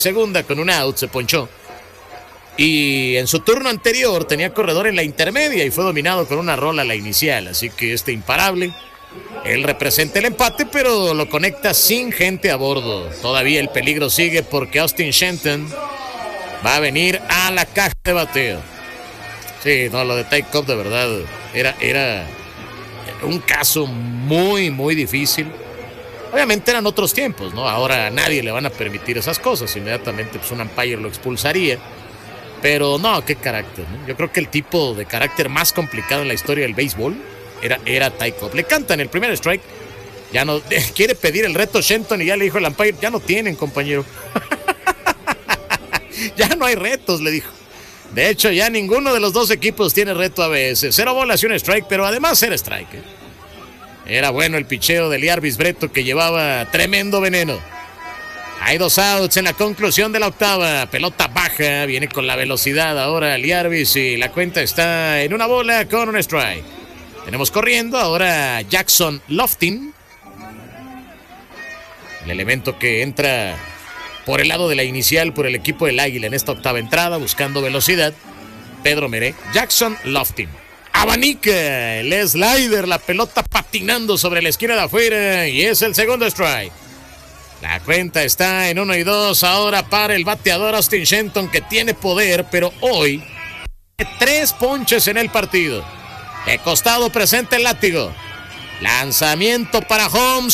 segunda con un out, se ponchó. Y en su turno anterior tenía corredor en la intermedia y fue dominado con una rola a la inicial. Así que imparable. Él representa el empate, pero lo conecta sin gente a bordo. Todavía el peligro sigue porque Austin Shenton va a venir a la caja de bateo. Sí, no, lo de Ty Cobb de verdad era un caso muy, muy difícil. Obviamente eran otros tiempos, ¿no? Ahora a nadie le van a permitir esas cosas. Inmediatamente pues, un umpire lo expulsaría. Pero no, qué carácter, ¿no? Yo creo que el tipo de carácter más complicado en la historia del béisbol era Ty Cobb. Le cantan el primer strike. Ya no quiere pedir el reto Shenton y ya le dijo el umpire, ya no tienen, compañero. Ya no hay retos, le dijo. De hecho, ya ninguno de los dos equipos tiene reto ABS. 0 bolas y un strike, pero además era strike. Era bueno el picheo de Liarvis Breto, que llevaba tremendo veneno. Hay 2 outs en la conclusión de la octava. Pelota baja, viene con la velocidad ahora Liarvis y la cuenta está en 1 bola con un strike. Tenemos corriendo ahora Jackson Loftin, el elemento que entra por el lado de la inicial por el equipo del Águila en esta octava entrada, buscando velocidad. Pedro Meré, Jackson Loftin. Abanica el slider, la pelota patinando sobre la esquina de afuera y es el segundo strike. La cuenta está en 1-2 ahora para el bateador Austin Shenton, que tiene poder, pero hoy 3 ponches en el partido. De costado presenta el látigo. Lanzamiento para Holmes.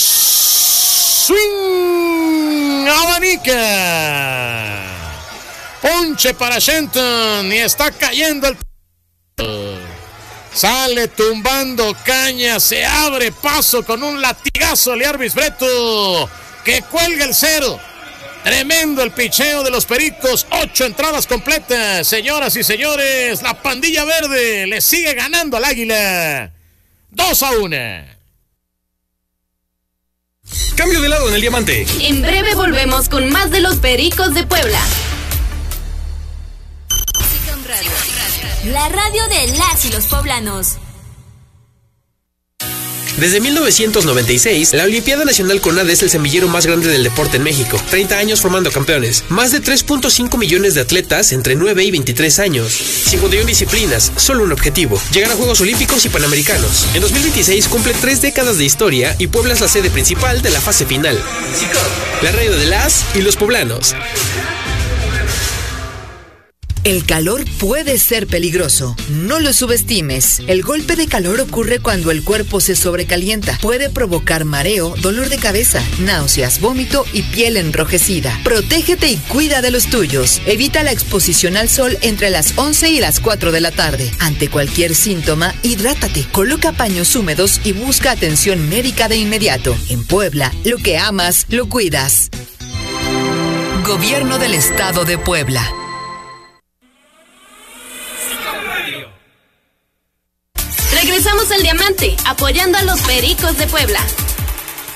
Swing. Abanica. Ponche para Shenton y está cayendo el... Sale tumbando caña, se abre paso con un latigazo Liarvis Breto, que cuelga el 0. Tremendo el picheo de los Pericos. 8 entradas completas. Señoras y señores, la pandilla verde le sigue ganando al Águila. 2-1. Cambio de lado en el diamante. En breve volvemos con más de los Pericos de Puebla. La radio de las y los poblanos. Desde 1996, la Olimpiada Nacional CONADE es el semillero más grande del deporte en México. 30 años formando campeones. Más de 3.5 millones de atletas entre 9 y 23 años. 51 disciplinas, solo un objetivo: llegar a Juegos Olímpicos y Panamericanos. En 2026 cumple 3 décadas de historia y Puebla es la sede principal de la fase final. La radio de las y los poblanos. El calor puede ser peligroso. No lo subestimes. El golpe de calor ocurre cuando el cuerpo se sobrecalienta. Puede provocar mareo, dolor de cabeza, náuseas, vómito y piel enrojecida. Protégete y cuida de los tuyos. Evita la exposición al sol entre las 11 y las 4 de la tarde. Ante cualquier síntoma, hidrátate. Coloca paños húmedos y busca atención médica de inmediato. En Puebla, lo que amas, lo cuidas. Gobierno del Estado de Puebla. Regresamos al diamante, apoyando a los Pericos de Puebla.